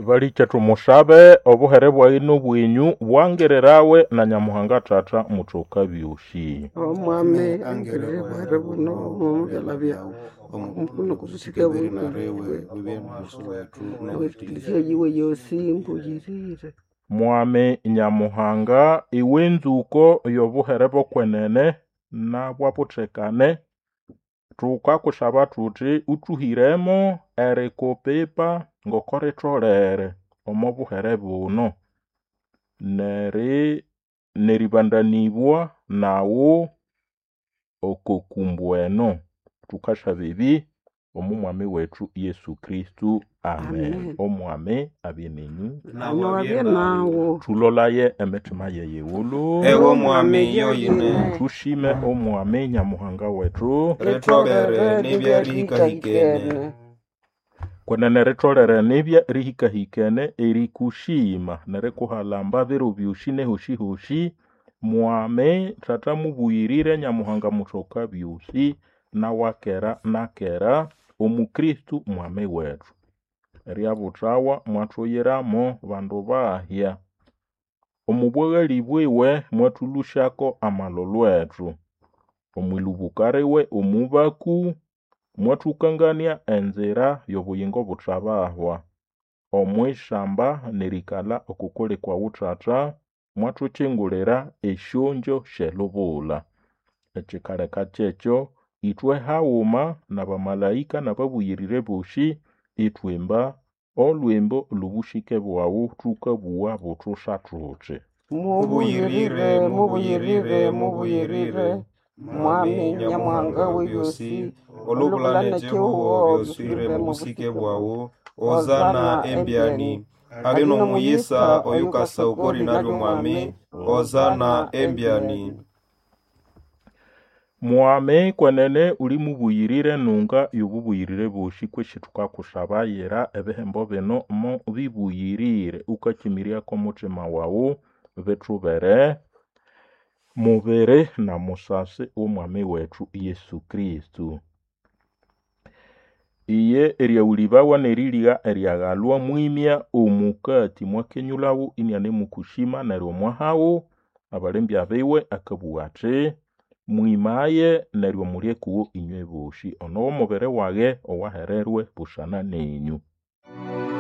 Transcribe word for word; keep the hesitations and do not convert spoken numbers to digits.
Valitya tumusabe obuhere bwaino bwenyu bwangererawe na Nyamuhanga Tata muthoka byosi. Omwami angere bwere buno mumugala byawo omukuno kubusika bwewe wetu yiwe yosi mbuyirire. Mwami Nyamuhanga iwe nzuko yobuhere bokwenene na bwabuthekane thukakusaba thuthi uthuhiremo erikopepa ngokoritholere omo buhere buno neri neribandanibwa nawo okokumbweno thukasaba ebi omu mwami wethu Yesu Kristu. Amen. Amen. Omwami abye nenyu Nawabye nawo. thulolaye emitima yeyewulu Ewo mwami yoyine thushime omwami Nyamuhanga wethu retogere nibyarikahikene kwenene ritholere nibya rihikahikene erikushima nerikuhalamba biro byosi nehoshi-hoshi mwami Tata mubuyirire Nyamuhanga muthoka byosi nawakera nakera omukristu mwami wethu eryabuthawa mwathoyeramo bandu bahya omubwaghali bwiwe mwathulushyako amalolo ethu omwilubukariwe omubaku mwathukangania enzira y'obuyingo buthabahwa omwishamba nerikala okukole kwawu Tata mwathukyingulira esyonjo shelubula ekikaleka kyekyo ithwe haghuma n'abamalayika n'ababuyirire bosi ithwimba olwimbo lubushike bwawu thukabuwa buthusha thuthi Mubuyirire, mubuyirire, mubuyirire. Mwami Nyamuhanga w'ebyosi olubulane Jehova byoswire mu busike bwawu ozana embyani alino muyisa oyukasa ukori nalyo mwami ozana embyani. Mwami kwenene uli mubuyirire nunga y'obubuyirire bosi kweshi thukakushabayira ebihembo bino mo bibuyirire ukakimiryako omuthima wawu bithubere mubiri na musasi w'omwami wethu Yesu Kristu. Iye eryawulibawa nerilya eryaghalwa mwimya omukati mwakenyulawu inyane mukushima neryo mwahawu abalembya biwe akabuwa athi mwimaye neryo mulyekuwo inywe bosi ono w'omubiri wage owahererwe bushana nenyu.